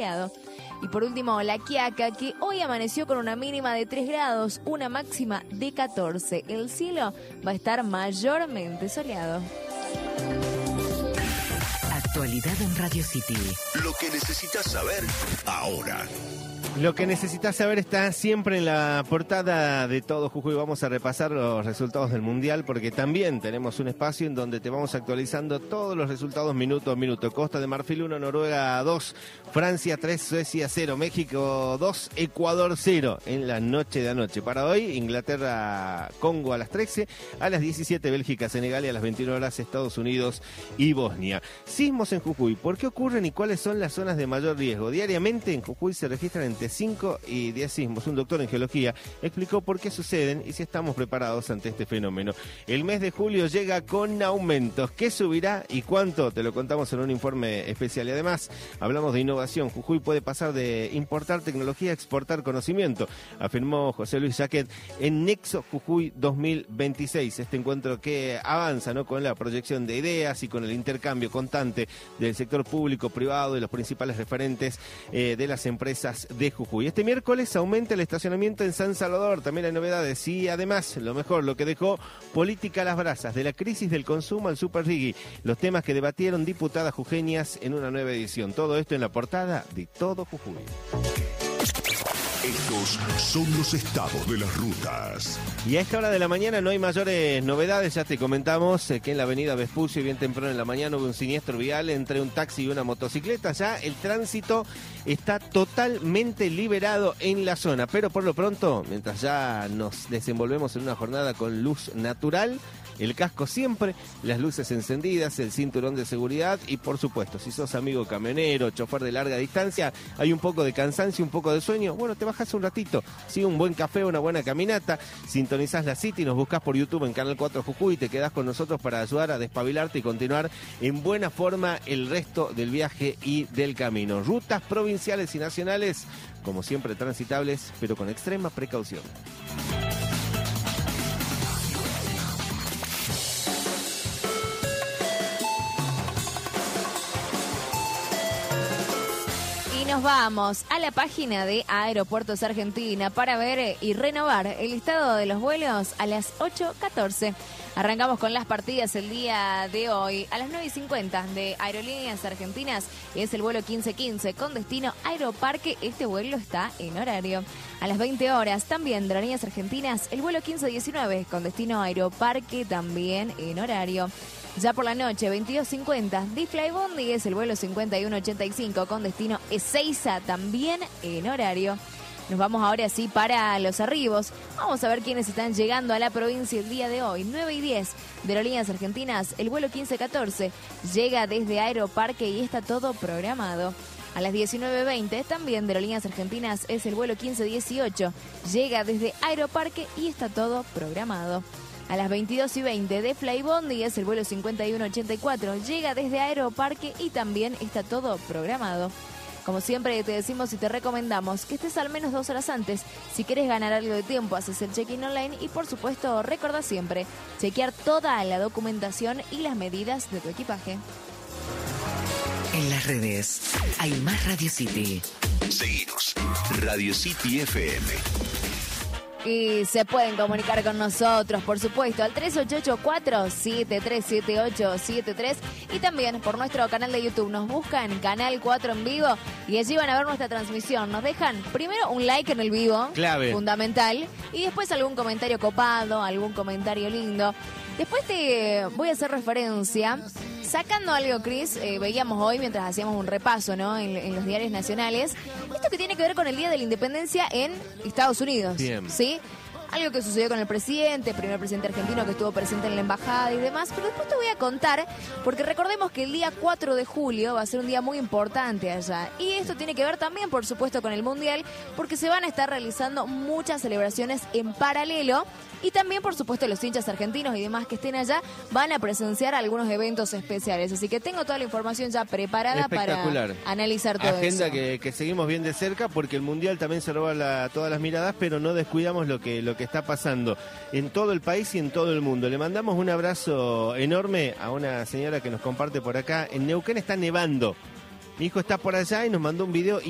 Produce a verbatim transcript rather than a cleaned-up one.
soleado. Y por último, La Quiaca, que hoy amaneció con una mínima de tres grados, una máxima de catorce. El cielo va a estar mayormente soleado. Actualidad en Radio City. Lo que necesitas saber ahora. Lo que necesitas saber está siempre en la portada de Todo Jujuy. Vamos a repasar los resultados del Mundial porque también tenemos un espacio en donde te vamos actualizando todos los resultados minuto a minuto. Costa de Marfil uno, Noruega dos, Francia tres, Suecia cero, México dos, Ecuador cero en la noche de anoche. Para hoy, Inglaterra, Congo a las trece, a las diecisiete, Bélgica, Senegal y a las veintiuna horas, Estados Unidos y Bosnia. Sismos en Jujuy. ¿Por qué ocurren y cuáles son las zonas de mayor riesgo? Diariamente en Jujuy se registran entre cinco y diez sismos. Un doctor en geología explicó por qué suceden y si estamos preparados ante este fenómeno. El mes de julio llega con aumentos. ¿Qué subirá y cuánto? Te lo contamos en un informe especial. Y además hablamos de innovación. Jujuy puede pasar de importar tecnología a exportar conocimiento, afirmó José Luis Jaquet en Nexo Jujuy dos mil veintiséis. Este encuentro que avanza, ¿no?, con la proyección de ideas y con el intercambio constante del sector público, privado y los principales referentes eh, de las empresas de Jujuy. Este miércoles aumenta el estacionamiento en San Salvador, también hay novedades y además, lo mejor, lo que dejó política a las brasas, de la crisis del consumo al Super Riggy, los temas que debatieron diputadas jujeñas en una nueva edición. Todo esto en la portada de Todo Jujuy. Estos son los estados de las rutas. Y a esta hora de la mañana no hay mayores novedades, ya te comentamos eh, que en la avenida Vespucio, bien temprano en la mañana, hubo un siniestro vial entre un taxi y una motocicleta. Ya el tránsito está totalmente liberado en la zona, pero por lo pronto, mientras ya nos desenvolvemos en una jornada con luz natural, el casco siempre, las luces encendidas, el cinturón de seguridad y por supuesto, si sos amigo camionero, chofer de larga distancia, hay un poco de cansancio, un poco de sueño, bueno, te bajás un ratito, sí, un buen café, una buena caminata, sintonizás la City, nos buscás por YouTube en Canal cuatro Jujuy y te quedás con nosotros para ayudar a despabilarte y continuar en buena forma el resto del viaje y del camino. Rutas provinciales y nacionales, como siempre transitables, pero con extrema precaución. Y nos vamos a la página de Aeropuertos Argentina para ver y renovar el listado de los vuelos a las ocho catorce. Arrancamos con las partidas el día de hoy. A las nueve y cincuenta de Aerolíneas Argentinas es el vuelo quince quince con destino Aeroparque. Este vuelo está en horario. A las veinte horas también de Aerolíneas Argentinas el vuelo quince diecinueve con destino Aeroparque, también en horario. Ya por la noche, veintidós cincuenta, de Flybondi es el vuelo cincuenta y uno ochenta y cinco con destino Ezeiza, también en horario. Nos vamos ahora sí para los arribos. Vamos a ver quiénes están llegando a la provincia el día de hoy. nueve y diez de Aerolíneas Argentinas, el vuelo quince catorce llega desde Aeroparque y está todo programado. A las diecinueve veinte también de Aerolíneas Argentinas es el vuelo quince dieciocho, llega desde Aeroparque y está todo programado. A las veintidós y veinte de Flybondi es el vuelo cincuenta y uno ochenta y cuatro, llega desde Aeroparque y también está todo programado. Como siempre te decimos y te recomendamos que estés al menos dos horas antes. Si quieres ganar algo de tiempo, haces el check-in online y por supuesto recordá siempre chequear toda la documentación y las medidas de tu equipaje. En las redes hay más Radio City. Seguinos, Radio City F M. Y se pueden comunicar con nosotros, por supuesto, al tres ocho ocho cuatro siete tres siete ocho siete tres y también por nuestro canal de YouTube. Nos buscan Canal cuatro en vivo y allí van a ver nuestra transmisión. Nos dejan primero un like en el vivo, clave, fundamental, y después algún comentario copado, algún comentario lindo. Después te voy a hacer referencia, sacando algo, Cris, eh, veíamos hoy mientras hacíamos un repaso, ¿no?, en, en los diarios nacionales, esto que tiene que ver con el Día de la Independencia en Estados Unidos. Bien. ¿Sí? Algo que sucedió con el presidente, el primer presidente argentino que estuvo presente en la embajada y demás, pero después te voy a contar, porque recordemos que el día cuatro de julio va a ser un día muy importante allá. Y esto tiene que ver también, por supuesto, con el Mundial, porque se van a estar realizando muchas celebraciones en paralelo. Y también, por supuesto, los hinchas argentinos y demás que estén allá van a presenciar algunos eventos especiales. Así que tengo toda la información ya preparada para analizar todo Agenda eso. Agenda que, que seguimos bien de cerca porque el Mundial también se roba la, todas las miradas, pero no descuidamos lo que, lo que está pasando en todo el país y en todo el mundo. Le mandamos un abrazo enorme a una señora que nos comparte por acá. En Neuquén está nevando. Mi hijo está por allá y nos mandó un video